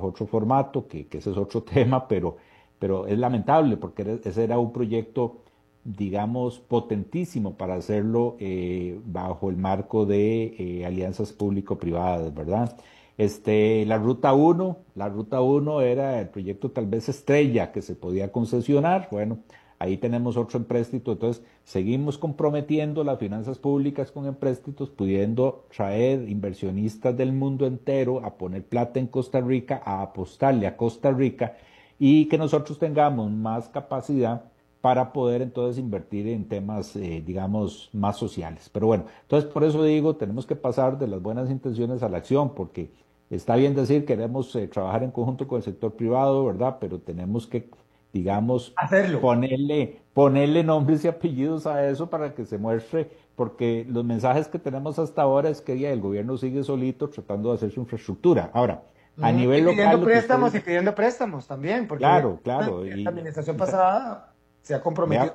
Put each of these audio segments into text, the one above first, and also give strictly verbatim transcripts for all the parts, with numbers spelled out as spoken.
bajo otro formato, que, que ese es otro tema, pero, pero es lamentable porque era- ese era un proyecto, digamos, potentísimo para hacerlo eh, bajo el marco de eh, alianzas público-privadas, ¿verdad? Este, la Ruta uno, la Ruta uno era el proyecto tal vez estrella que se podía concesionar. Bueno, ahí tenemos otro empréstito, entonces seguimos comprometiendo las finanzas públicas con empréstitos, pudiendo traer inversionistas del mundo entero a poner plata en Costa Rica, a apostarle a Costa Rica y que nosotros tengamos más capacidad para poder entonces invertir en temas, eh, digamos, más sociales. Pero bueno, entonces por eso digo, tenemos que pasar de las buenas intenciones a la acción, porque está bien decir queremos eh, trabajar en conjunto con el sector privado, ¿verdad? Pero tenemos que, digamos, Hacerlo. ponerle, ponerle nombres y apellidos a eso para que se muestre, porque los mensajes que tenemos hasta ahora es que ya, el gobierno sigue solito tratando de hacer su infraestructura. Ahora, a Ujú. Y nivel local, pidiendo lo que usted préstamos y dice, pidiendo préstamos también, porque claro, evidentemente claro, la y, administración y ta- pasada se ha comprometido. vea,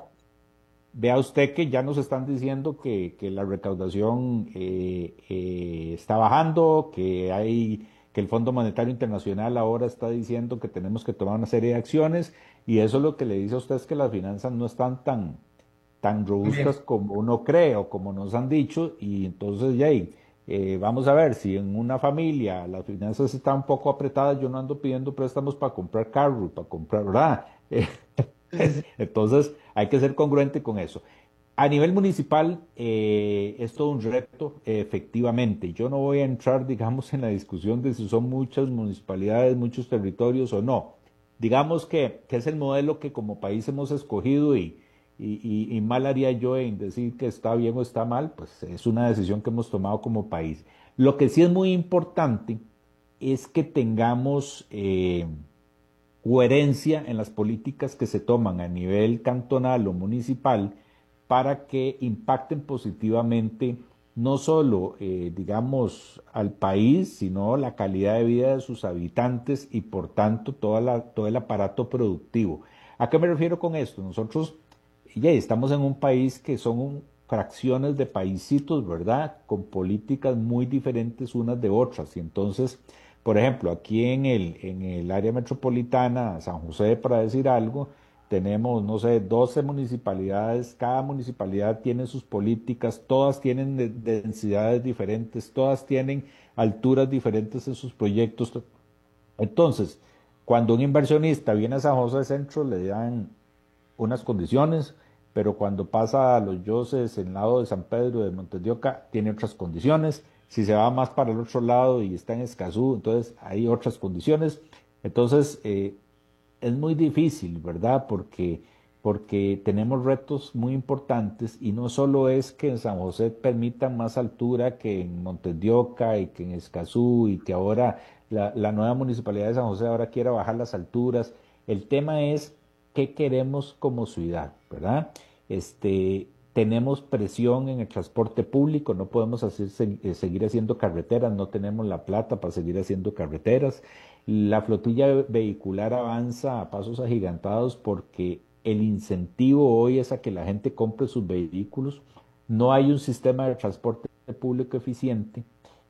vea usted que ya nos están diciendo que, que la recaudación eh, eh, está bajando, que hay, que el Fondo Monetario Internacional ahora está diciendo que tenemos que tomar una serie de acciones, y eso lo que le dice a usted es que las finanzas no están tan, tan robustas Bien. como uno cree o como nos han dicho, y entonces ya ahí, eh, vamos a ver si en una familia las finanzas están un poco apretadas, yo no ando pidiendo préstamos para comprar carro, para comprar, ¿verdad? Sí, sí, sí. Entonces, hay que ser congruente con eso. A nivel municipal, eh, es todo un reto, eh, efectivamente. Yo no voy a entrar, digamos, en la discusión de si son muchas municipalidades, muchos territorios o no. Digamos que, que es el modelo que como país hemos escogido, y, y, y- y mal haría yo en decir que está bien o está mal, pues es una decisión que hemos tomado como país. Lo que sí es muy importante es que tengamos eh, coherencia en las políticas que se toman a nivel cantonal o municipal para que impacten positivamente no solo, eh, digamos, al país, sino la calidad de vida de sus habitantes y por tanto toda la- todo el aparato productivo. ¿A qué me refiero con esto? Nosotros ya estamos en un país que son un- fracciones de paisitos, ¿verdad? Con políticas muy diferentes unas de otras. Y entonces, por ejemplo, aquí en el, en el área metropolitana, San José, para decir algo, tenemos, no sé, doce municipalidades, cada municipalidad tiene sus políticas, todas tienen de- densidades diferentes, todas tienen alturas diferentes en sus proyectos. Entonces, cuando un inversionista viene a San José Centro, le dan unas condiciones, pero cuando pasa a los Yoses, en el lado de San Pedro de Montes de Oca, tiene otras condiciones. Si se va más para el otro lado y está en Escazú, entonces hay otras condiciones. Entonces, eh, es muy difícil, ¿verdad? Porque, porque tenemos retos muy importantes, y no solo es que en San José permitan más altura que en Montes de Oca y que en Escazú, y que ahora la, la nueva municipalidad de San José ahora quiera bajar las alturas. El tema es qué queremos como ciudad, ¿verdad? Este, tenemos presión en el transporte público, no podemos hacer- se- eh, seguir haciendo carreteras, no tenemos la plata para seguir haciendo carreteras. La flotilla vehicular avanza a pasos agigantados porque el incentivo hoy es a que la gente compre sus vehículos. No hay un sistema de transporte público eficiente,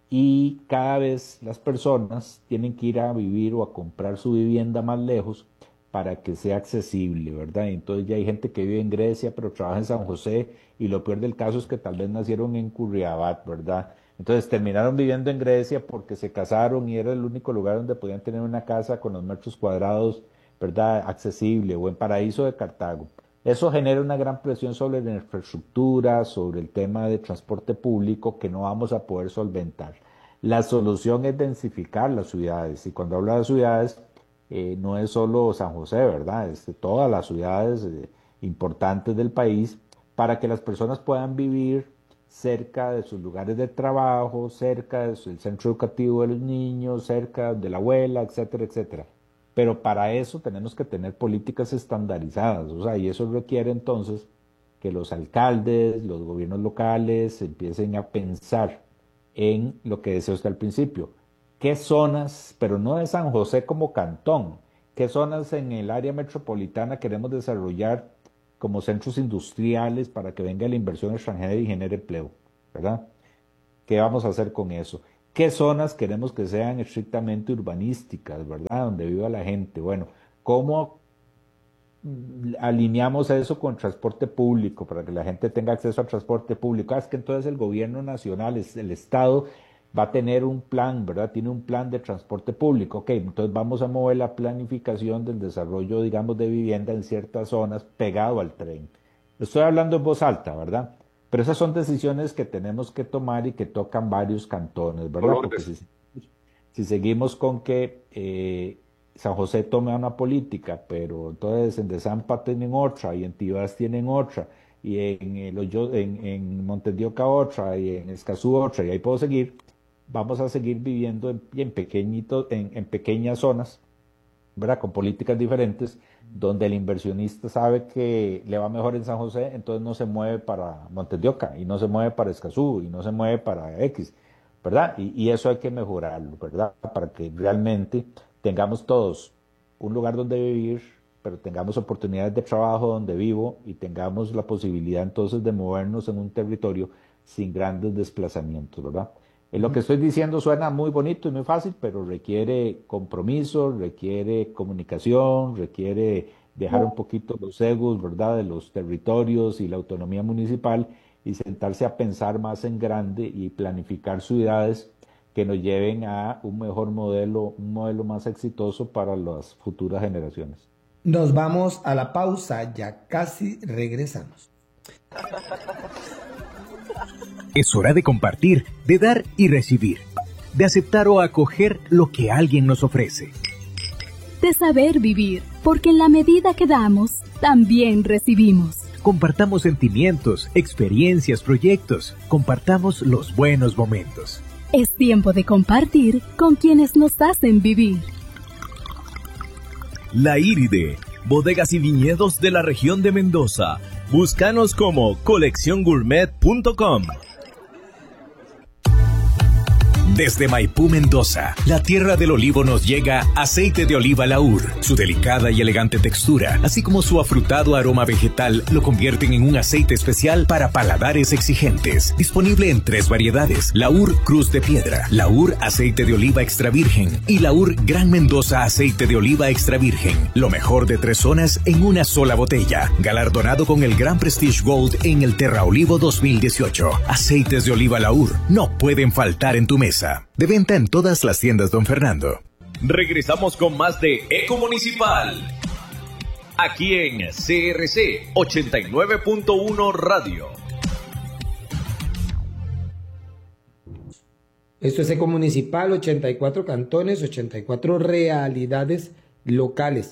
y cada vez las personas tienen que ir a vivir o a comprar su vivienda más lejos para que sea accesible, ¿verdad? Entonces ya hay gente que vive en Grecia pero trabaja en San José, y lo peor del caso es que tal vez nacieron en Curriabat, ¿verdad? Entonces terminaron viviendo en Grecia porque se casaron y era el único lugar donde podían tener una casa con los metros cuadrados, ¿verdad? Accesible, o en Paraíso de Cartago. Eso genera una gran presión sobre la infraestructura, sobre el tema de transporte público que no vamos a poder solventar. La solución es densificar las ciudades, y cuando hablo de ciudades, eh, no es solo San José, ¿verdad? Es de todas las ciudades eh, importantes del país, para que las personas puedan vivir cerca de sus lugares de trabajo, cerca del centro educativo de los niños, cerca de la abuela, etcétera, etcétera. Pero para eso tenemos que tener políticas estandarizadas, o sea, y eso requiere entonces que los alcaldes, los gobiernos locales empiecen a pensar en lo que decía usted al principio. ¿Qué zonas, pero no de San José como cantón, qué zonas en el área metropolitana queremos desarrollar como centros industriales para que venga la inversión extranjera y genere empleo, ¿verdad? ¿Qué vamos a hacer con eso? ¿qué zonas queremos que sean estrictamente urbanísticas, verdad? Donde viva la gente. Bueno, ¿cómo alineamos eso con transporte público para que la gente tenga acceso al transporte público? Ah, es que entonces el gobierno nacional, es el Estado, va a tener un plan, ¿verdad? Tiene un plan de transporte público. Ok, entonces vamos a mover la planificación del desarrollo, digamos, de vivienda en ciertas zonas pegado al tren. Estoy hablando en voz alta, ¿verdad? Pero esas son decisiones que tenemos que tomar y que tocan varios cantones, ¿verdad? Porque si, si seguimos con que eh, San José tome una política, pero entonces en Desampa tienen otra, y en Tibás tienen otra, y en, el Hoyo- en, en Montes de Oca otra, y en Escazú otra, y ahí puedo seguir, vamos a seguir viviendo en, en, pequeñitos, en, en pequeñas zonas, ¿verdad? Con políticas diferentes, donde el inversionista sabe que le va mejor en San José, entonces no se mueve para Montes de Oca, y no se mueve para Escazú, y no se mueve para X, ¿verdad? Y, y eso hay que mejorarlo, ¿verdad? Para que realmente tengamos todos un lugar donde vivir, pero tengamos oportunidades de trabajo donde vivo y tengamos la posibilidad entonces de movernos en un territorio sin grandes desplazamientos, ¿verdad? Eh, Lo que estoy diciendo suena muy bonito y muy fácil, pero requiere compromiso, requiere comunicación, requiere dejar un poquito los egos, ¿verdad?, de los territorios y la autonomía municipal y sentarse a pensar más en grande y planificar ciudades que nos lleven a un mejor modelo, un modelo más exitoso para las futuras generaciones. Nos vamos a la pausa, ya casi regresamos. Es hora de compartir, de dar y recibir, de aceptar o acoger lo que alguien nos ofrece. De saber vivir, porque en la medida que damos, también recibimos. Compartamos sentimientos, experiencias, proyectos. Compartamos los buenos momentos. Es tiempo de compartir con quienes nos hacen vivir. La Iride, bodegas y viñedos de la región de Mendoza. Búscanos como colección gourmet punto com. Desde Maipú, Mendoza, la tierra del olivo, nos llega aceite de oliva Laur. Su delicada y elegante textura, así como su afrutado aroma vegetal, lo convierten en un aceite especial para paladares exigentes. Disponible en tres variedades: Laur Cruz de Piedra, Laur Aceite de Oliva Extra Virgen y Laur Gran Mendoza Aceite de Oliva Extra Virgen. Lo mejor de tres zonas en una sola botella. Galardonado con el Gran Prestige Gold en el Terra Olivo dos mil dieciocho. Aceites de oliva Laur no pueden faltar en tu mesa. De venta en todas las tiendas Don Fernando. Regresamos con más de Eco Municipal. Aquí en C R C ochenta y nueve punto uno Radio. Esto es Eco Municipal, ochenta y cuatro cantones, ochenta y cuatro realidades locales.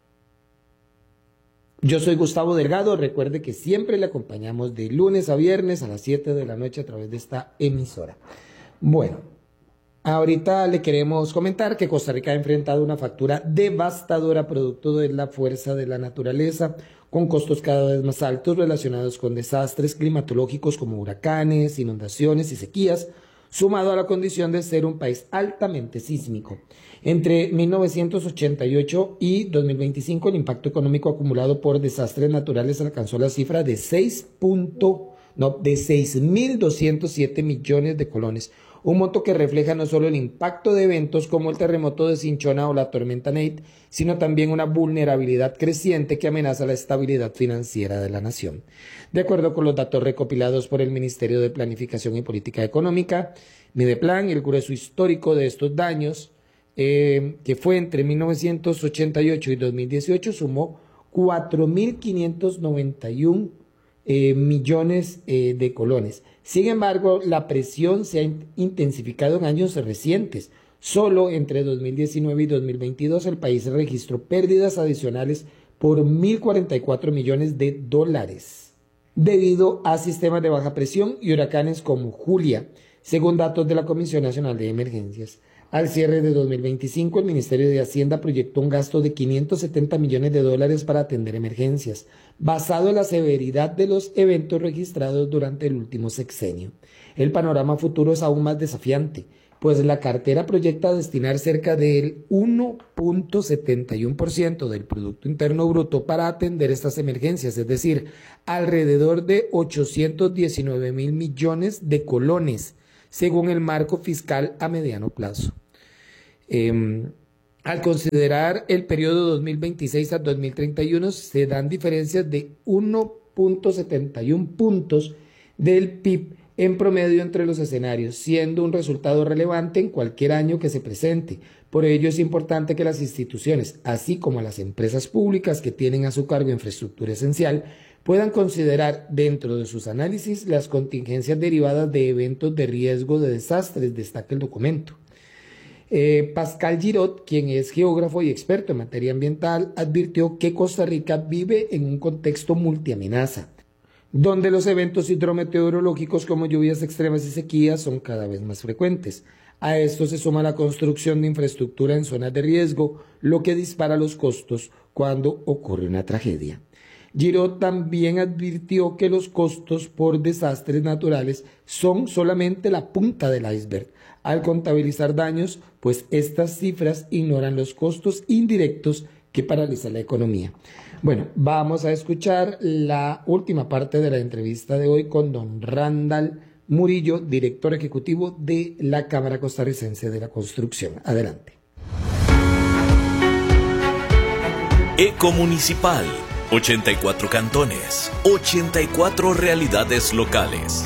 Yo soy Gustavo Delgado. Recuerde que siempre le acompañamos de lunes a viernes a las siete de la noche a través de esta emisora. Bueno, ahorita le queremos comentar que Costa Rica ha enfrentado una factura devastadora producto de la fuerza de la naturaleza, con costos cada vez más altos relacionados con desastres climatológicos como huracanes, inundaciones y sequías, sumado a la condición de ser un país altamente sísmico. Entre mil novecientos ochenta y ocho y dos mil veinticinco, el impacto económico acumulado por desastres naturales alcanzó la cifra de seis punto, no, de seis mil doscientos siete millones de colones. Un monto que refleja no solo el impacto de eventos como el terremoto de Cinchona o la tormenta Nate, sino también una vulnerabilidad creciente que amenaza la estabilidad financiera de la nación. De acuerdo con los datos recopilados por el Ministerio de Planificación y Política Económica, Mideplan, el grueso histórico de estos daños, eh, que fue entre mil novecientos ochenta y ocho y dos mil dieciocho, sumó cuatro mil quinientos noventa y uno eh, millones eh, de colones. Sin embargo, la presión se ha intensificado en años recientes. Solo entre dos mil diecinueve y dos mil veintidós el país registró pérdidas adicionales por mil cuarenta y cuatro millones de dólares debido a sistemas de baja presión y huracanes como Julia, según datos de la Comisión Nacional de Emergencias. Al cierre de dos mil veinticinco, el Ministerio de Hacienda proyectó un gasto de quinientos setenta millones de dólares para atender emergencias, basado en la severidad de los eventos registrados durante el último sexenio. El panorama futuro es aún más desafiante, pues la cartera proyecta destinar cerca del uno punto setenta y uno por ciento del Producto Interno Bruto para atender estas emergencias, es decir, alrededor de ochocientos diecinueve mil millones de colones, según el marco fiscal a mediano plazo. Eh, al considerar el periodo dos mil veintiséis a dos mil treinta y uno, se dan diferencias de uno punto setenta y uno puntos del P I B en promedio entre los escenarios, siendo un resultado relevante en cualquier año que se presente. Por ello es importante que las instituciones, así como las empresas públicas que tienen a su cargo infraestructura esencial, puedan considerar dentro de sus análisis las contingencias derivadas de eventos de riesgo de desastres, destaca el documento. Eh, Pascal Girot, quien es geógrafo y experto en materia ambiental, advirtió que Costa Rica vive en un contexto multiamenaza, donde los eventos hidrometeorológicos como lluvias extremas y sequías son cada vez más frecuentes. A esto se suma la construcción de infraestructura en zonas de riesgo, lo que dispara los costos cuando ocurre una tragedia. Girot también advirtió que los costos por desastres naturales son solamente la punta del iceberg al contabilizar daños, pues estas cifras ignoran los costos indirectos que paralizan la economía. Bueno, vamos a escuchar la última parte de la entrevista de hoy con don Randall Murillo, director ejecutivo de la Cámara Costarricense de la Construcción. Adelante. Ecomunicipal, ochenta y cuatro cantones, ochenta y cuatro realidades locales.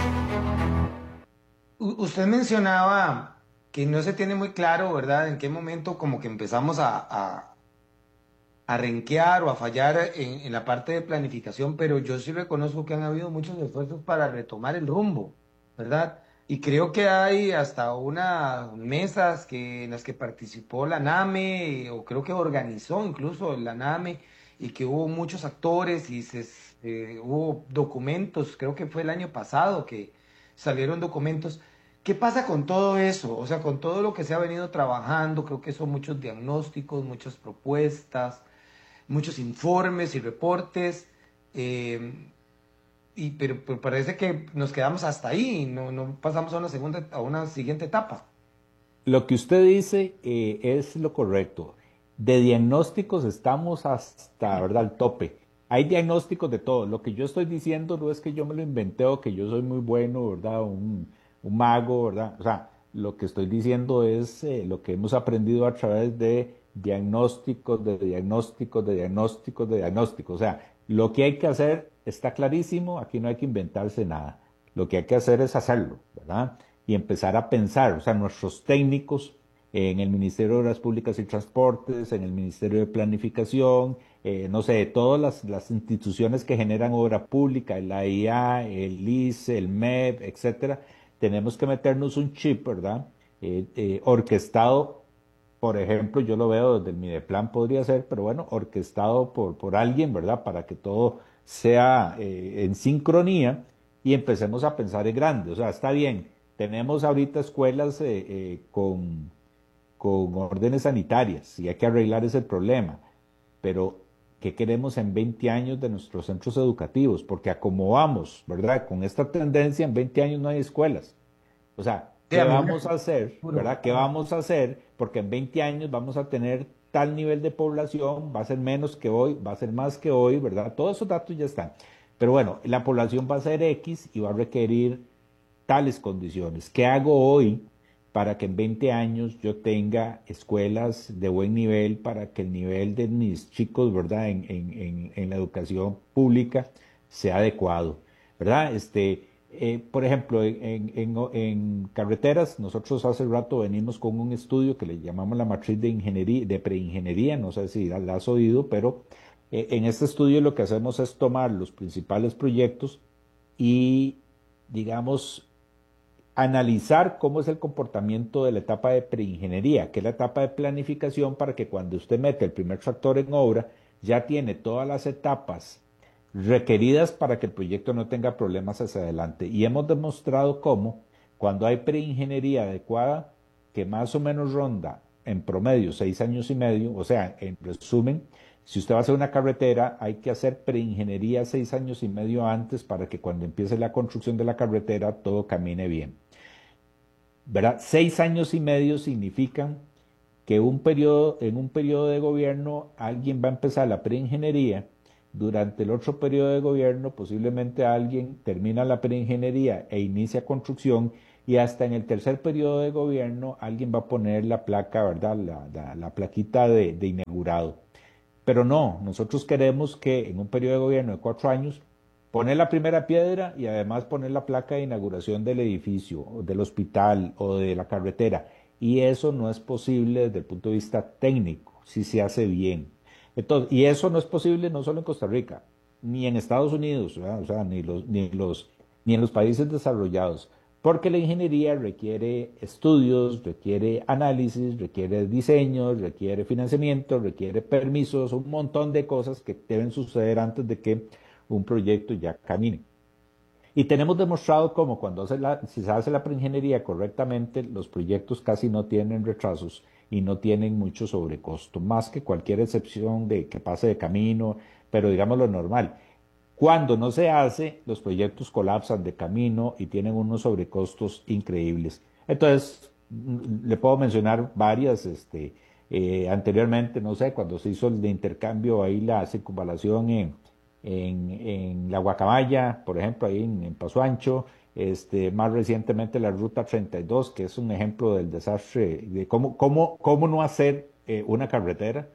Usted mencionaba que no se tiene muy claro, ¿verdad?, en qué momento como que empezamos a, a, a renquear o a fallar en, en la parte de planificación, pero yo sí reconozco que han habido muchos esfuerzos para retomar el rumbo, ¿verdad? Y creo que hay hasta unas mesas que, en las que participó la NAME, o creo que organizó incluso la NAME, y que hubo muchos actores y se, eh, hubo documentos, creo que fue el año pasado que salieron documentos. ¿Qué pasa con todo eso? O sea, con todo lo que se ha venido trabajando, creo que son muchos diagnósticos, muchas propuestas, muchos informes y reportes, eh, y, pero, pero parece que nos quedamos hasta ahí, no, no pasamos a una, segunda, a una siguiente etapa. Lo que usted dice eh, es lo correcto. De diagnósticos estamos hasta, ¿verdad?, al tope. Hay diagnósticos de todo. Lo que yo estoy diciendo no es que yo me lo inventé o que yo soy muy bueno, ¿verdad?, un, un mago, ¿verdad? O sea, lo que estoy diciendo es eh, lo que hemos aprendido a través de diagnósticos, de diagnósticos, de diagnósticos, de diagnósticos. O sea, lo que hay que hacer está clarísimo, aquí no hay que inventarse nada. Lo que hay que hacer es hacerlo, ¿verdad? Y empezar a pensar, o sea, nuestros técnicos en el Ministerio de Obras Públicas y Transportes, en el Ministerio de Planificación, eh, no sé, todas las, las instituciones que generan obra pública, el A I A, el I C E, el M E P, etcétera, tenemos que meternos un chip, ¿verdad? Eh, eh, orquestado, por ejemplo, yo lo veo desde el Mideplan, podría ser, pero bueno, orquestado por, por alguien, ¿verdad? Para que todo sea eh, en sincronía y empecemos a pensar en grande. O sea, está bien, tenemos ahorita escuelas eh, eh, con, con órdenes sanitarias y hay que arreglar ese problema, pero ¿qué queremos en veinte años de nuestros centros educativos? Porque a como vamos, ¿verdad? Con esta tendencia, en veinte años no hay escuelas. O sea, ¿qué vamos a hacer? ¿Verdad? ¿Qué vamos a hacer? Porque en veinte años vamos a tener tal nivel de población, va a ser menos que hoy, va a ser más que hoy, ¿verdad? Todos esos datos ya están. Pero bueno, la población va a ser X y va a requerir tales condiciones. ¿Qué hago hoy para que en veinte años yo tenga escuelas de buen nivel, para que el nivel de mis chicos, ¿verdad?, en, en, en, en la educación pública sea adecuado, ¿verdad? Este, eh, por ejemplo, en, en, en carreteras, nosotros hace rato venimos con un estudio que le llamamos la matriz de ingeniería, de preingeniería, no sé si la has oído, pero eh, en este estudio lo que hacemos es tomar los principales proyectos y, digamos, analizar cómo es el comportamiento de la etapa de preingeniería, que es la etapa de planificación, para que cuando usted mete el primer tractor en obra, ya tiene todas las etapas requeridas para que el proyecto no tenga problemas hacia adelante. Y hemos demostrado cómo, cuando hay preingeniería adecuada, que más o menos ronda en promedio seis años y medio, o sea, en resumen, si usted va a hacer una carretera, hay que hacer preingeniería seis años y medio antes para que cuando empiece la construcción de la carretera todo camine bien, ¿verdad? Seis años y medio significan que un periodo, en un periodo de gobierno alguien va a empezar la preingeniería, durante el otro periodo de gobierno posiblemente alguien termina la preingeniería e inicia construcción, y hasta en el tercer periodo de gobierno alguien va a poner la placa, ¿verdad? La, la, la plaquita de, de inaugurado. Pero no, nosotros queremos que en un periodo de gobierno de cuatro años poner la primera piedra y además poner la placa de inauguración del edificio, o del hospital o de la carretera. Y eso no es posible desde el punto de vista técnico, si se hace bien. Entonces, y eso no es posible no solo en Costa Rica, ni en Estados Unidos, ¿verdad? O sea, ni, los, ni, los, ni en los países desarrollados, porque la ingeniería requiere estudios, requiere análisis, requiere diseños, requiere financiamiento, requiere permisos, un montón de cosas que deben suceder antes de que un proyecto ya camine. Y tenemos demostrado cómo cuando hace la, si se hace la preingeniería correctamente, los proyectos casi no tienen retrasos y no tienen mucho sobrecosto, más que cualquier excepción de que pase de camino, pero digamos lo normal. Cuando no se hace, los proyectos colapsan de camino y tienen unos sobrecostos increíbles. Entonces, le puedo mencionar varias, este, eh, anteriormente, no sé, cuando se hizo el de intercambio ahí la circunvalación en, en, en la Guacamaya, por ejemplo, ahí en, en Paso Ancho, este, más recientemente la Ruta treinta y dos, que es un ejemplo del desastre, de cómo, cómo, cómo no hacer eh, una carretera.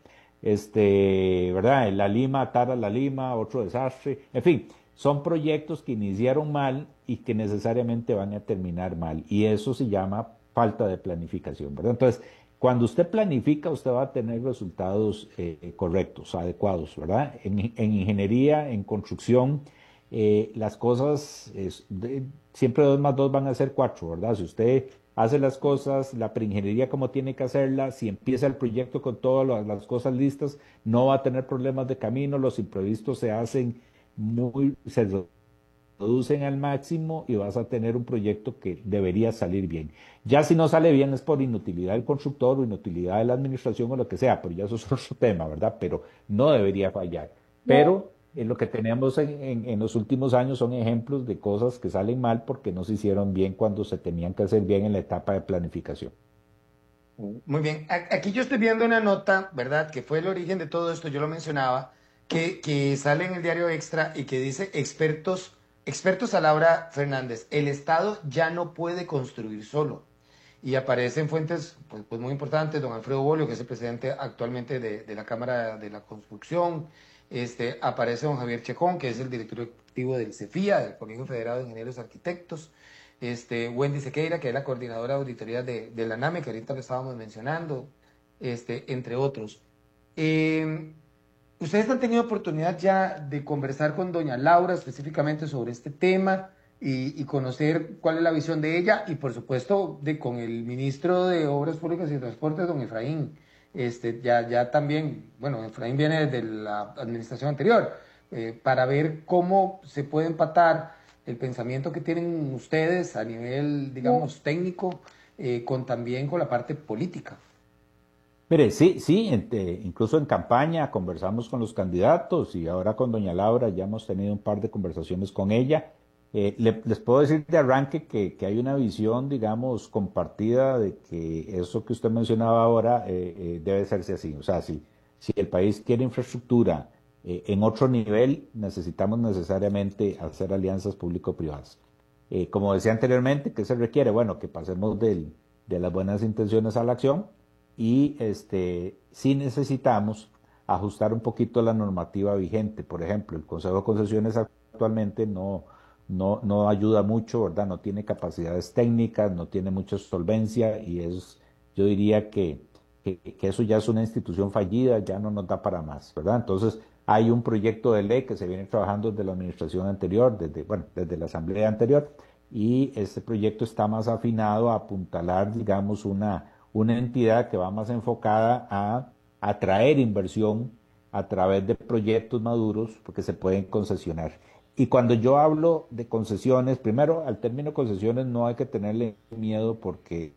Este, ¿verdad? La Lima, Tara La Lima, otro desastre. En fin, son proyectos que iniciaron mal y que necesariamente van a terminar mal. Y eso se llama falta de planificación, ¿verdad? Entonces, cuando usted planifica, usted va a tener resultados eh, correctos, adecuados, ¿verdad? En, en ingeniería, en construcción, eh, las cosas, es, de, siempre dos más dos van a ser cuatro, ¿verdad? Si usted hace las cosas, la preingeniería como tiene que hacerla, si empieza el proyecto con todas las cosas listas, no va a tener problemas de camino, los imprevistos se hacen muy, se reducen al máximo y vas a tener un proyecto que debería salir bien. Ya si no sale bien es por inutilidad del constructor o inutilidad de la administración o lo que sea, pero ya eso es otro tema, ¿verdad? Pero no debería fallar. Pero eh, lo que tenemos en, en, en los últimos años son ejemplos de cosas que salen mal porque no se hicieron bien cuando se tenían que hacer bien en la etapa de planificación. Muy bien, aquí yo estoy viendo una nota, ¿verdad? Que fue el origen de todo esto, yo lo mencionaba, que, que sale en el diario Extra y que dice expertos, expertos a Laura Fernández, el Estado ya no puede construir solo. Y aparecen fuentes pues, pues muy importantes, don Alfredo Bolio, que es el presidente actualmente de, de la Cámara de la Construcción, este, aparece don Javier Chejón, que es el director ejecutivo del CEFIA, del Colegio Federado de Ingenieros y Arquitectos, este, Wendy Sequeira, que es la coordinadora de auditoría de, de la NAME, que ahorita lo estábamos mencionando, este, entre otros. Eh, ¿Ustedes han tenido oportunidad ya de conversar con doña Laura específicamente sobre este tema y, y conocer cuál es la visión de ella? Y por supuesto de, con el ministro de Obras Públicas y Transportes, don Efraín. Este, ya, ya también, bueno, Efraín viene de la administración anterior, eh, para ver cómo se puede empatar el pensamiento que tienen ustedes a nivel, digamos, técnico, eh, con también con la parte política. Mire, sí, sí, eh, incluso en campaña conversamos con los candidatos y ahora con doña Laura ya hemos tenido un par de conversaciones con ella. Eh, le, les puedo decir de arranque que, que hay una visión, digamos, compartida de que eso que usted mencionaba ahora eh, eh, debe hacerse así. O sea, si, si el país quiere infraestructura eh, en otro nivel, necesitamos necesariamente hacer alianzas público-privadas. Eh, como decía anteriormente, ¿qué se requiere? Bueno, que pasemos del, de las buenas intenciones a la acción y este, sí necesitamos ajustar un poquito la normativa vigente. Por ejemplo, el Consejo de Concesiones actualmente no... No, no ayuda mucho, ¿verdad? No tiene capacidades técnicas, no tiene mucha solvencia y es, yo diría que, que, que eso ya es una institución fallida, ya no nos da para más, ¿verdad? Entonces, hay un proyecto de ley que se viene trabajando desde la administración anterior, desde, bueno, desde la asamblea anterior, y este proyecto está más afinado a apuntalar, digamos, una, una entidad que va más enfocada a atraer inversión a través de proyectos maduros porque se pueden concesionar. Y cuando yo hablo de concesiones, primero, al término concesiones no hay que tenerle miedo porque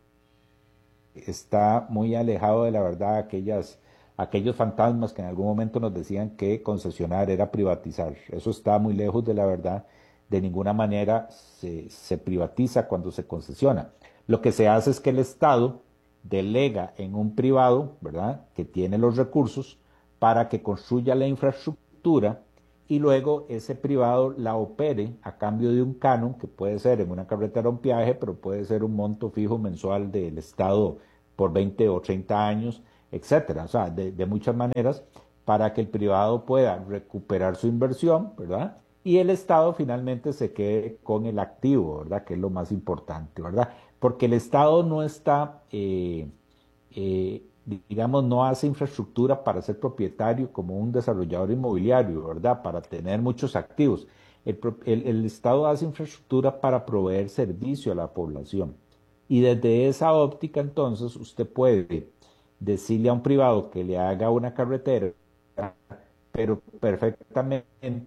está muy alejado de la verdad aquellas, aquellos fantasmas que en algún momento nos decían que concesionar era privatizar. Eso está muy lejos de la verdad. De ninguna manera se, se privatiza cuando se concesiona. Lo que se hace es que el Estado delega en un privado, ¿verdad?, que tiene los recursos para que construya la infraestructura y luego ese privado la opere a cambio de un canon, que puede ser en una carretera un peaje, pero puede ser un monto fijo mensual del Estado por veinte o treinta años, etcétera. O sea, de, de muchas maneras, para que el privado pueda recuperar su inversión, ¿verdad? Y el Estado finalmente se quede con el activo, ¿verdad? Que es lo más importante, ¿verdad? Porque el Estado no está, eh, eh, digamos, no hace infraestructura para ser propietario como un desarrollador inmobiliario, ¿verdad? Para tener muchos activos. El, el, el Estado hace infraestructura para proveer servicio a la población. Y desde esa óptica, entonces, usted puede decirle a un privado que le haga una carretera, pero perfectamente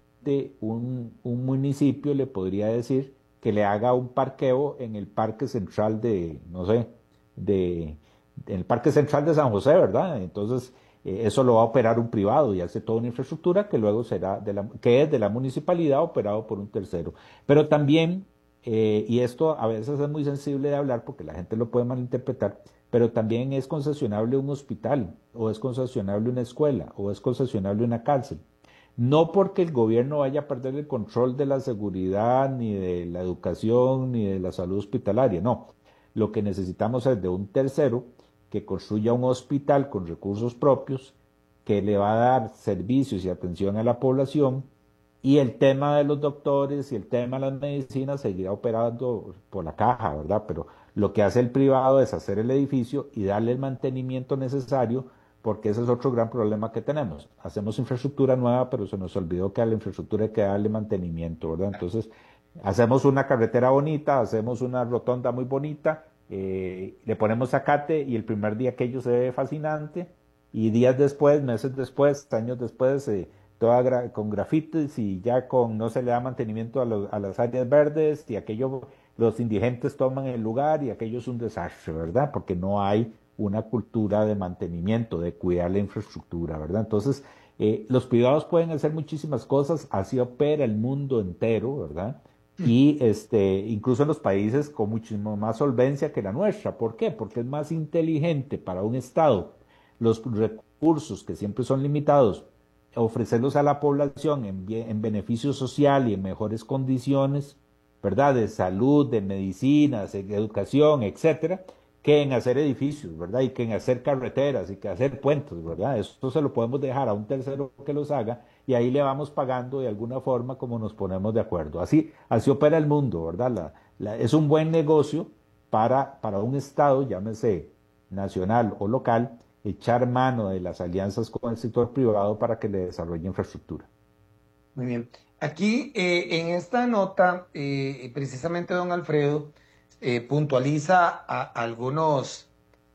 un, un municipio le podría decir que le haga un parqueo en el parque central de, no sé, de, en el parque central de San José, ¿verdad? Entonces, eh, eso lo va a operar un privado y hace toda una infraestructura que luego será de la, que es de la municipalidad operado por un tercero. Pero también, eh, y esto a veces es muy sensible de hablar porque la gente lo puede malinterpretar, pero también es concesionable un hospital, o es concesionable una escuela, o es concesionable una cárcel. No porque el gobierno vaya a perder el control de la seguridad, ni de la educación, ni de la salud hospitalaria, no. Lo que necesitamos es de un tercero que construya un hospital con recursos propios, que le va a dar servicios y atención a la población, y el tema de los doctores y el tema de las medicinas seguirá operando por la caja, ¿verdad? Pero lo que hace el privado es hacer el edificio y darle el mantenimiento necesario, porque ese es otro gran problema que tenemos. Hacemos infraestructura nueva, pero se nos olvidó que a la infraestructura hay que darle mantenimiento, ¿verdad? Entonces, hacemos una carretera bonita, hacemos una rotonda muy bonita, eh, le ponemos zacate y el primer día aquello se ve fascinante, y días después, meses después, años después, eh, toda gra con grafitis y ya con no se le da mantenimiento a, lo, a las áreas verdes y aquello, los indigentes toman el lugar y aquello es un desastre, ¿verdad? Porque no hay una cultura de mantenimiento, de cuidar la infraestructura, ¿verdad? Entonces, eh, los privados pueden hacer muchísimas cosas, así opera el mundo entero, ¿verdad? Y este, incluso en los países con muchísimo más solvencia que la nuestra. ¿Por qué? Porque es más inteligente para un Estado los recursos que siempre son limitados, ofrecerlos a la población en, en beneficio social y en mejores condiciones, ¿verdad? De salud, de medicinas, de educación, etcétera, que en hacer edificios, ¿verdad? Y que en hacer carreteras y que hacer puentes, ¿verdad? Esto se lo podemos dejar a un tercero que los haga y ahí le vamos pagando de alguna forma como nos ponemos de acuerdo. Así, así opera el mundo, ¿verdad? La, la, es un buen negocio para, para un Estado, llámese nacional o local, echar mano de las alianzas con el sector privado para que le desarrolle infraestructura. Muy bien. Aquí, eh, en esta nota, eh, precisamente don Alfredo eh, puntualiza a, a algunos,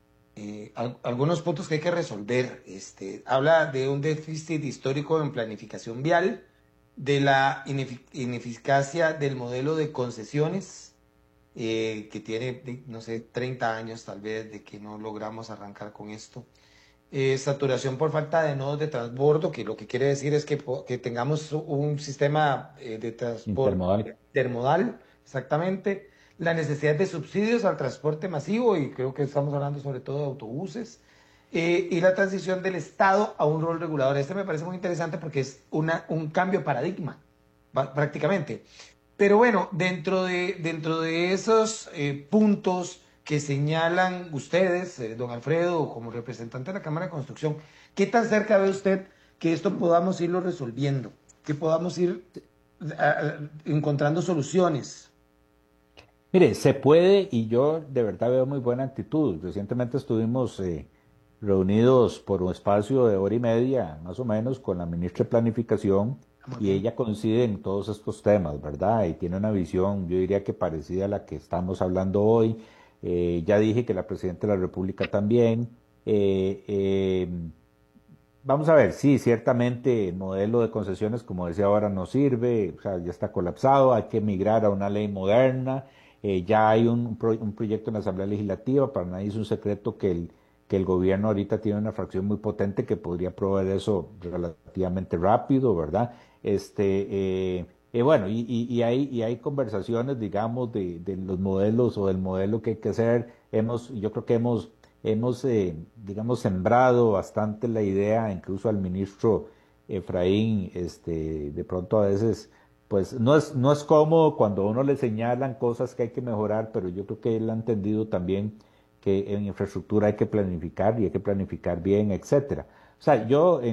eh, a, algunos puntos que hay que resolver. Este, habla de un déficit histórico en planificación vial, de la inefic ineficacia del modelo de concesiones, eh, que tiene, no sé, treinta años tal vez de que no logramos arrancar con esto. Eh, saturación por falta de nodos de transbordo, que lo que quiere decir es que, que tengamos un sistema eh, de transporte intermodal. intermodal, exactamente. La necesidad de subsidios al transporte masivo, y creo que estamos hablando sobre todo de autobuses, eh, y la transición del Estado a un rol regulador. Este me parece muy interesante porque es una, un cambio de paradigma, prácticamente. Pero bueno, dentro de, dentro de esos eh, puntos que señalan ustedes, eh, don Alfredo, como representante de la Cámara de Construcción, ¿qué tan cerca ve usted que esto podamos irlo resolviendo? Que podamos ir a, a, encontrando soluciones. Mire, se puede y yo de verdad veo muy buena actitud. Recientemente estuvimos eh, reunidos por un espacio de hora y media, más o menos, con la ministra de Planificación y ella coincide en todos estos temas, ¿verdad? Y tiene una visión, yo diría que parecida a la que estamos hablando hoy. Eh, ya dije que la Presidenta de la República también. Eh, eh, vamos a ver, sí, ciertamente el modelo de concesiones, como decía ahora, no sirve, o sea, ya está colapsado, hay que migrar a una ley moderna. Eh, ya hay un, pro, un proyecto en la Asamblea Legislativa, para nadie es un secreto que el, que el gobierno ahorita tiene una fracción muy potente que podría proveer eso relativamente rápido, ¿verdad? Este... Eh, Eh, bueno, y, y, y, hay, y hay conversaciones, digamos, de, de los modelos o del modelo que hay que hacer. Hemos, yo creo que hemos, hemos eh, digamos, sembrado bastante la idea, incluso al ministro Efraín, este, de pronto a veces, pues no es, no es cómodo cuando a uno le señalan cosas que hay que mejorar, pero yo creo que él ha entendido también que en infraestructura hay que planificar y hay que planificar bien, etcétera. O sea, yo